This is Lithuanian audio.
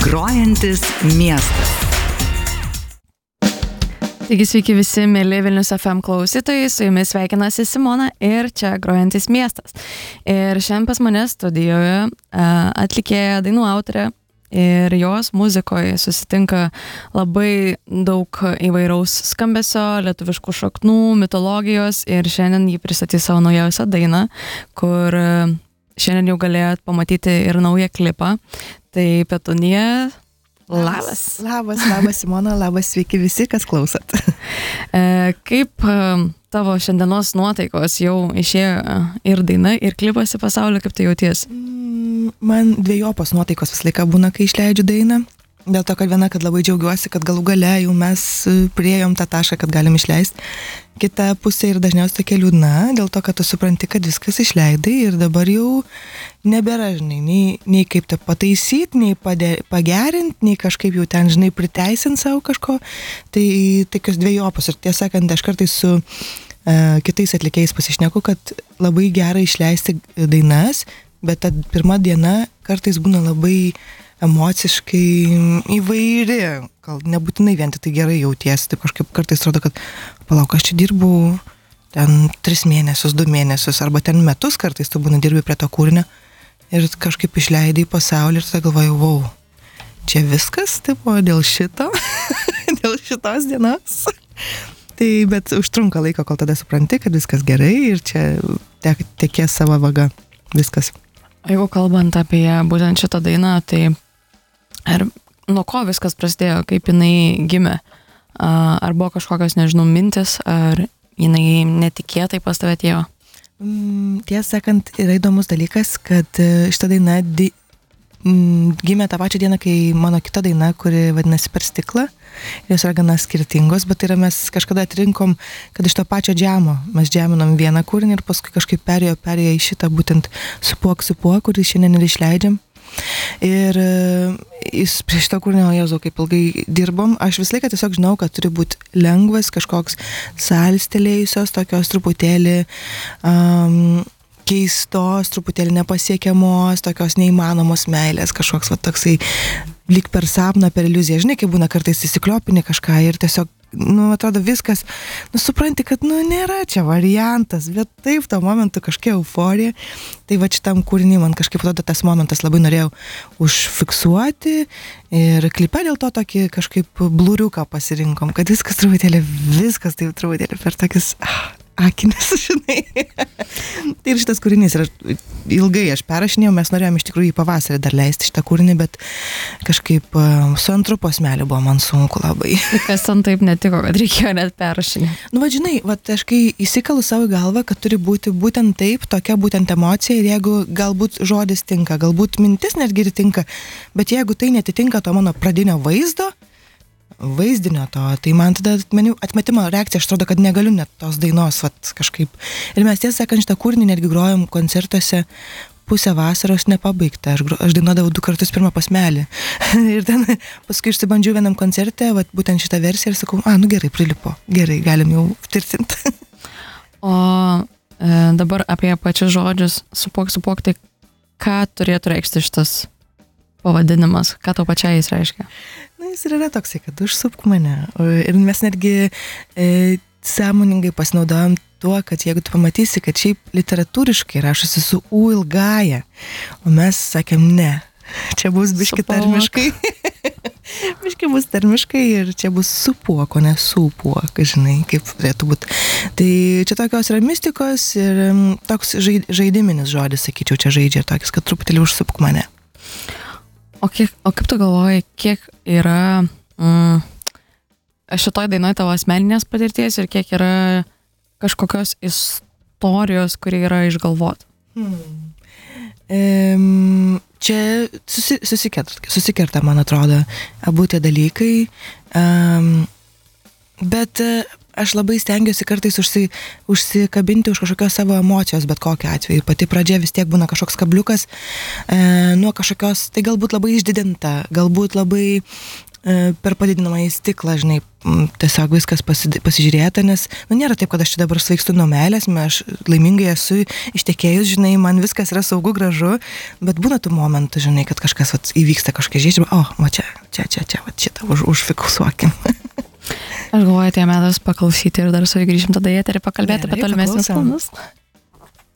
Grojantis miestas. Taigi sveiki visi mėly Vilnius FM klausytojai, su jumis sveikinasi Simona ir čia Grojantis miestas. Ir šiandien pas mane studijoje atlikėja, dainų autorė ir jos muzikoje susitinka labai daug įvairaus skambesio, lietuviškų šaknų, mitologijos ir šiandien jį pristatys savo naujausią dainą, kur šiandien jau galėjot pamatyti ir naują klipą. Tai Petunija. Labas. Labas, Simona, labas, sveiki visi, kas klausot. Kaip tavo šiandienos nuotaikos jau išėjo ir daina, ir klipas į pasaulį, kaip tai jauties? Man dviejopos nuotaikos visą laiką būna, kai išleidžiu dainą. Dėl to, kad viena, kad labai džiaugiuosi, kad galų gale jau mes priėjom tą tašką, kad galim išleisti. Kita pusė ir dažniausiai tokia liūdna, dėl to, kad tu supranti, kad viskas išleidai ir dabar jau nebėra, žinai, nei kaip tai pataisyti, nei pagerinti, nei kažkaip jau ten, žinai, priteisinti savo kažko. Tai tokios dviejopos. Ir tiesą sakant, aš kartais su kitais atlikėjais pasišneku, kad labai gerai išleisti dainas, bet ta pirma diena kartais būna labai emociškai įvairi, gal nebūtinai vien tai gerai jautiesi, tai kažkaip kartais atrodo, kad palauk, aš čia dirbau ten 3 mėnesius, 2 mėnesius, arba ten metus kartais tu būna dirbi prie to kūrinio ir kažkaip išleidai į pasaulį ir tada galvoju, wow, čia viskas, tipo, dėl šito, dėl šitos dienos. Tai, bet užtrunka laiko, kol tada supranti, kad viskas gerai ir čia tekės savo vaga viskas. Jeigu kalbant apie būtent šitą dainą, tai ar nuo ko viskas prasidėjo, kaip jinai gimė? Ar buvo kažkokios, nežinau, mintis, ar jinai netikėtai pas tave atėjo? Tiesą sakant, yra įdomus dalykas, kad šita daina gimė tą pačią dieną, kai mano kita daina, kuri vadinasi Per stiklą. Jos yra gana skirtingos, bet tai yra mes kažkada atrinkom, kad iš to pačio džiamo mes džiaminom vieną kūrinį ir paskui kažkaip perėjo į šitą būtent Supuok, kurį šiandien ir išleidžiam. Ir prie šito kūrinio, Jėzau, kaip ilgai dirbom, aš visą laiką tiesiog žinau, kad turi būti lengvas, kažkoks salstelėjusios, tokios truputėlį keistos, truputėlį nepasiekiamos, tokios neįmanomos meilės, kažkoks va toksai lyg per sapną, per iliuziją. Žinai, kaip būna kartais įsikliopini kažką ir tiesiog, atrodo viskas, supranti, kad, nėra čia variantas, bet taip, to momentu kažkokia euforija. Tai va šitam kūrinį man kažkaip atrodo tas momentas labai norėjau užfiksuoti ir klipe dėl to tokį kažkaip bluriuką pasirinkom, kad viskas taip truputėlį per tokius akinis, žinai. Tai ir šitas kūrinys, ilgai aš perrašinėjau, mes norėjom iš tikrųjų į pavasarį dar leisti šitą kūrinį, bet kažkaip su antru posmeliu buvo man sunku labai. Kas ten taip netiko, kad reikėjo net perrašinėti? Žinai, aš kai įsikalu savo galvą, kad turi būti būtent taip, tokia būtent emocija ir jeigu galbūt žodis tinka, galbūt mintis netgi ir tinka, bet jeigu tai netitinka to mano pradinio vaizdinio to, tai man tada atmetimo reakcija, aš atrodo, kad negaliu net tos dainos kažkaip. Ir mes tiesą sakant, šitą kūrinį netgi grojom koncertuose pusę vasaros nepabaigta. Aš dainuodavau 2 kartus pirmą posmelį. Ir ten paskui išsibandžiau vienam koncerte, būtent šitą versiją ir sakau, gerai, prilipo, gerai, galim jau tvirtinti. O dabar apie pačius žodžius, supuok, tai ką turėtų reikšti šitas pavadinimas, ką tau pačiai jis reiškia? Jis ir yra toksai, kad užsupk mane. Ir mes netgi sąmoningai pasinaudojom tuo, kad jeigu tu pamatysi, kad šiaip literatūriškai rašosi su U ilgaja, o mes sakėm ne, čia bus biški tarmiškai. Biški bus tarmiškai ir čia bus supuok, o ne supuok, žinai, kaip turėtų būti. Tai čia tokios yra mistikos ir toks žaidiminis žodis, sakyčiau, čia žaidžia tokius, kad truputėlį užsupk mane. O kaip tu galvoji, kiek yra šitoj dainoj tavo asmeninės patirties ir kiek yra kažkokios istorijos, kuri yra išgalvota? Čia susikerta, man atrodo, abu tie dalykai, bet aš labai stengiuosi kartais užsikabinti už kažkokios savo emocijos, bet kokiu atveju. Pati pradžia vis tiek būna kažkoks kabliukas nuo kažkokios, tai galbūt labai išdidinta, galbūt labai per padidinamą į stiklą, žinai, tiesiog viskas pasižiūrėta, nes, nėra taip, kad aš čia dabar svaigstu nuo meilės, aš laimingai esu ištekėjus, žinai, man viskas yra saugu, gražu, bet būna tų momentų, žinai, kad kažkas įvyksta kažkokia žaidžiama, va čia, šitą užfiksuokim. Aš galvoju, tie metas paklausyti ir dar su jų grįžim tada į eterį pakalbėti apie tolimesnius planus.